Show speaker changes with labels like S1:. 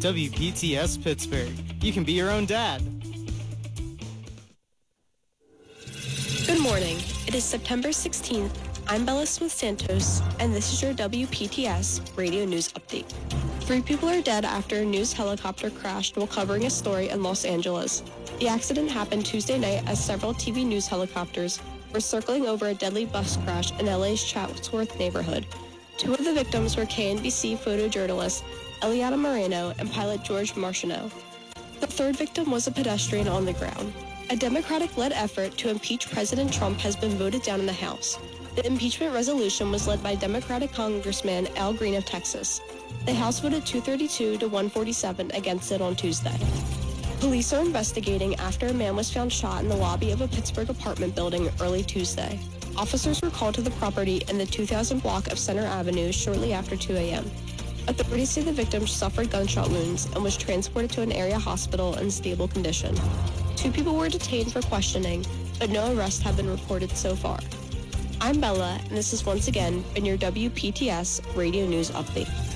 S1: WPTS Pittsburgh. You can be your own dad.
S2: Good morning. It is September 16th. I'm Bella Smith-Santos, and this is your WPTS Radio News Update. 3 people are dead after a news helicopter crashed while covering a story in Los Angeles. The accident happened Tuesday night as several TV news helicopters were circling over a deadly bus crash in LA's Chatsworth neighborhood. 2 of the victims were KNBC photojournalist Eliana Moreno and pilot George Marchionneau. The 3rd victim was a pedestrian on the ground. A Democratic-led effort to impeach President Trump has been voted down in the House. The impeachment resolution was led by Democratic Congressman Al Green of Texas. The House voted 232 to 147 against it on Tuesday. Police are investigating after a man was found shot in the lobby of a Pittsburgh apartment building early Tuesday. Officers were called to the property in the 2000 block of Center Avenue shortly after 2 a.m. Authorities say the victim suffered gunshot wounds and was transported to an area hospital in stable condition. 2 people were detained for questioning, but no arrests have been reported so far. I'm Bella, and this has once again been your WPTS Radio News Update.